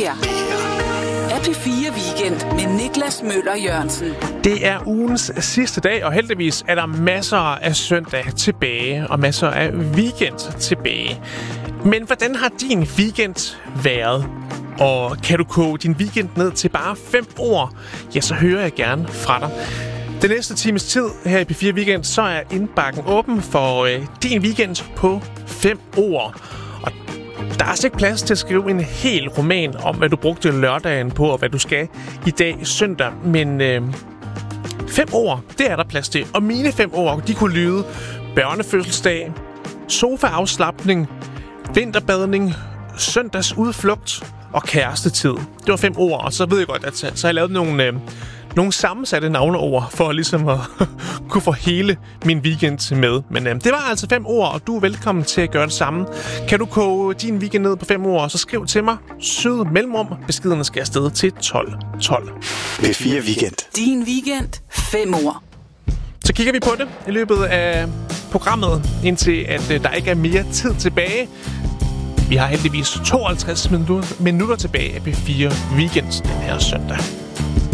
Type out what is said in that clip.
her er P4 Weekend med Niklas Møller Jørgensen. Det er ugens sidste dag, og heldigvis er der masser af søndag tilbage, og masser af weekend tilbage. Men hvordan har din weekend været? Og kan du koge din weekend ned til bare 5 ord? Ja, så hører jeg gerne fra dig. Den næste times tid her i P4 Weekend, så er indbakken åben for din weekend på 5 ord. Og der er altså ikke plads til at skrive en hel roman om, hvad du brugte lørdagen på, og hvad du skal i dag søndag. Men 5 ord, det er der plads til. Og mine 5 ord, de kunne lyde børnefødselsdag, sofaafslapning, vinterbadning, søndagsudflugt og kærestetid. Det var 5 ord, og så ved jeg godt, at så har jeg lavet nogle sammensatte navneord for ligesom at kunne få hele min weekend med. Men det var altså 5 ord, og du er velkommen til at gøre det samme. Kan du koge din weekend ned på 5 ord, så skriv til mig. Syd mellemrum. Beskederne skal afsted til 1212. P4 Weekend. Din weekend, 5 ord. Så kigger vi på det i løbet af programmet, indtil at der ikke er mere tid tilbage. Vi har heldigvis 52 minutter tilbage af P4 Weekend den her søndag.